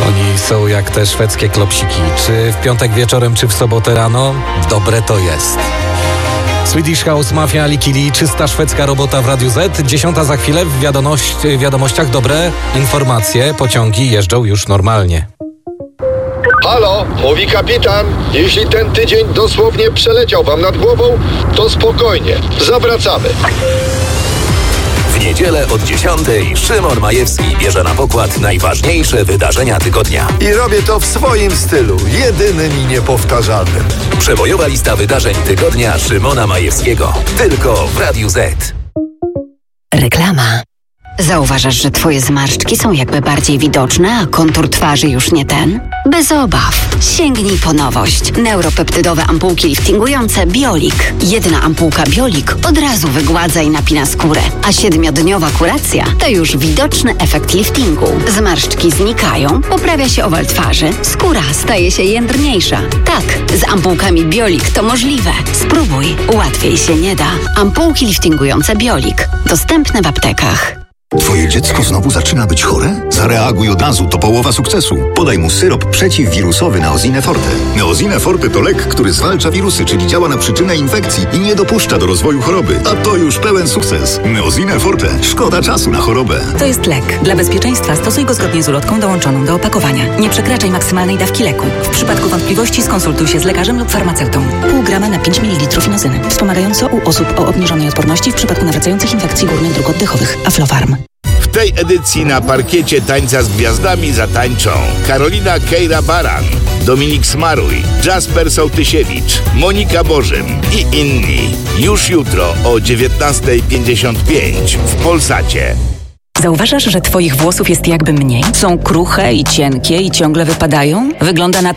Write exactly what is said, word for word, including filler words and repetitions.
Oni są jak te szwedzkie klopsiki. Czy w piątek wieczorem, czy w sobotę rano? Dobre to jest. Swedish House Mafia, Likili, czysta szwedzka robota w Radiu Z. Dziesiąta za chwilę w wiadomość, wiadomościach dobre informacje. Pociągi jeżdżą już normalnie. Halo, mówi kapitan. Jeśli ten tydzień dosłownie przeleciał wam nad głową, to spokojnie, zawracamy. W niedzielę od dziesiątej Szymon Majewski bierze na pokład najważniejsze wydarzenia tygodnia. I robię to w swoim stylu, jedynym i niepowtarzalnym. Przebojowa lista wydarzeń tygodnia Szymona Majewskiego. Tylko w Radiu Z. Reklama. Zauważasz, że twoje zmarszczki są jakby bardziej widoczne, a kontur twarzy już nie ten? Bez obaw. Sięgnij po nowość. Neuropeptydowe ampułki liftingujące Biolik. Jedna ampułka Biolik od razu wygładza i napina skórę, a siedmiodniowa kuracja to już widoczny efekt liftingu. Zmarszczki znikają, poprawia się owal twarzy, skóra staje się jędrniejsza. Tak, z ampułkami Biolik to możliwe. Spróbuj, łatwiej się nie da. Ampułki liftingujące Biolik. Dostępne w aptekach. Twoje dziecko znowu zaczyna być chore? Zareaguj od razu, to połowa sukcesu. Podaj mu syrop przeciwwirusowy Neosine Forte. Neosine Forte to lek, który zwalcza wirusy, czyli działa na przyczynę infekcji i nie dopuszcza do rozwoju choroby. A to już pełen sukces. Neosine Forte. Szkoda czasu na chorobę. To jest lek. Dla bezpieczeństwa stosuj go zgodnie z ulotką dołączoną do opakowania. Nie przekraczaj maksymalnej dawki leku. W przypadku wątpliwości skonsultuj się z lekarzem lub farmaceutą. Pół grama na pięć mililitrów inozyny. Wspomagająco u osób o obniżonej odporności w przypadku nawracających infekcji górnych dróg oddechowych. Aflofarm. W tej edycji na parkiecie Tańca z Gwiazdami zatańczą Karolina Kejra-Baran, Dominik Smaruj, Jasper Sołtysiewicz, Monika Bożym i inni. Już jutro o dziewiętnasta pięćdziesiąt pięć w Polsacie. Zauważasz, że twoich włosów jest jakby mniej? Są kruche i cienkie i ciągle wypadają? Wygląda na